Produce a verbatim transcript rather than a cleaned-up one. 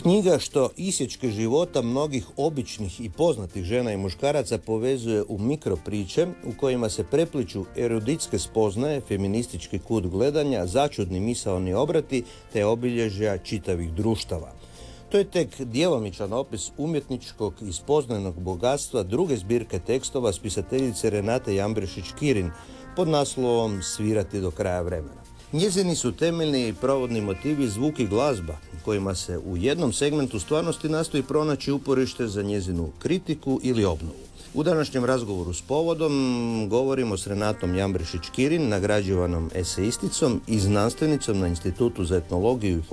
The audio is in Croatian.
Knjiga što isječke života mnogih običnih i poznatih žena i muškaraca povezuje u mikropriče u kojima se prepliču eruditske spoznaje, feministički kut gledanja, začudni misaoni obrati te obilježja čitavih društava. To je tek djelomičan opis umjetničkog i spoznajnog bogatstva druge zbirke tekstova spisateljice Renate Jambrešić-Kirin pod naslovom Svirati do kraja vremena. Njezini su temeljni i provodni motivi zvuk i glazba, kojima se u jednom segmentu stvarnosti nastoji pronaći uporište za njezinu kritiku ili obnovu. U današnjem razgovoru s povodom govorimo s Renatom Jambrešić-Kirin, nagrađivanom eseisticom i znanstvenicom na Institutu za etnologiju i